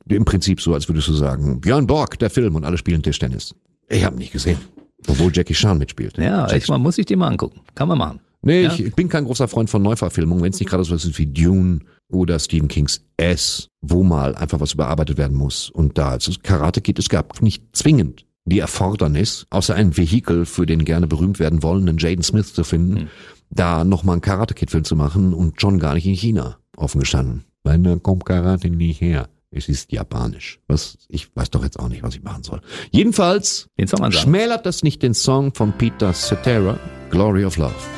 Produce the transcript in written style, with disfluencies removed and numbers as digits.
Im Prinzip so, als würdest du sagen, Björn Borg, der Film, und alle spielen Tischtennis. Ich habe nicht gesehen. Obwohl Jackie Chan mitspielt. Ja, muss ich dir mal angucken. Kann man machen. Nee, ja? ich bin kein großer Freund von Neuverfilmungen, wenn es nicht gerade so ist wie Dune oder Stephen Kings S, wo mal einfach was überarbeitet werden muss. Und da, als es Karate Kid, es gab nicht zwingend die Erfordernis, außer ein Vehikel für den gerne berühmt werden wollenden Jaden Smith zu finden, da nochmal einen Karate Kid Film zu machen und schon gar nicht in China offen gestanden. Weil da kommt Karate nicht her. Es ist japanisch. Ich weiß doch jetzt auch nicht, was ich machen soll. Jedenfalls den Song schmälert das nicht den Song von Peter Cetera, Glory of Love.